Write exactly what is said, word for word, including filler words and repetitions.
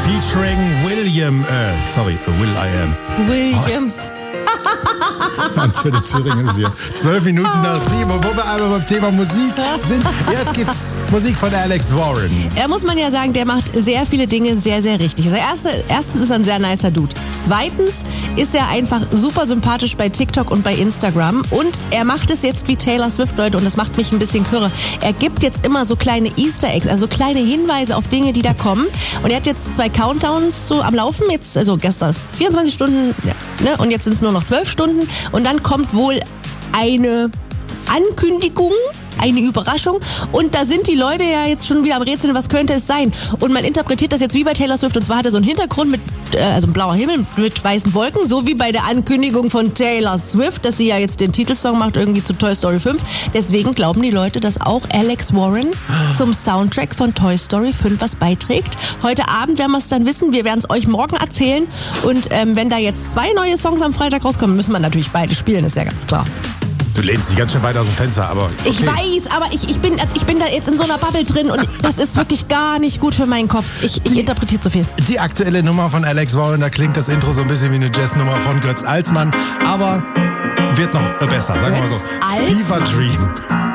featuring William, äh, sorry, Will I Am. William. Antje Thüringen ist hier. Zwölf Minuten nach sieben. Und wo wir einmal beim Thema Musik sind, jetzt gibt's Musik von Alex Warren. Er muss man ja sagen, der macht sehr viele Dinge sehr, sehr richtig. Also erste, erstens ist er ein sehr nicer Dude. Zweitens ist er einfach super sympathisch bei TikTok und bei Instagram. Und er macht es jetzt wie Taylor Swift, Leute, und das macht mich ein bisschen kirre. Er gibt jetzt immer so kleine Easter Eggs, also kleine Hinweise auf Dinge, die da kommen. Und er hat jetzt zwei Countdowns so am Laufen. Jetzt, also gestern vierundzwanzig Stunden, ja, ne? Und jetzt sind es nur noch zwölf Stunden. Und dann kommt wohl eine Ankündigung, eine Überraschung. Und da sind die Leute ja jetzt schon wieder am Rätseln, was könnte es sein? Und man interpretiert das jetzt wie bei Taylor Swift. Und zwar hat er so einen Hintergrund mit, äh, also ein blauer Himmel mit weißen Wolken, so wie bei der Ankündigung von Taylor Swift, dass sie ja jetzt den Titelsong macht, irgendwie zu Toy Story fünf. Deswegen glauben die Leute, dass auch Alex Warren zum Soundtrack von Toy Story fünf was beiträgt. Heute Abend werden wir es dann wissen. Wir werden es euch morgen erzählen. Und ähm, wenn da jetzt zwei neue Songs am Freitag rauskommen, müssen wir natürlich beide spielen, ist ja ganz klar. Du lehnst dich ganz schön weit aus dem Fenster, aber okay. Ich weiß, aber ich, ich, bin, ich bin da jetzt in so einer Bubble drin und das ist wirklich gar nicht gut für meinen Kopf. Ich, ich interpretiere zu viel. Die aktuelle Nummer von Alex Warren, da klingt das Intro so ein bisschen wie eine Jazznummer von Götz Alsmann, aber wird noch besser, sagen wir mal so. Götz Alsmann? Fever Dream.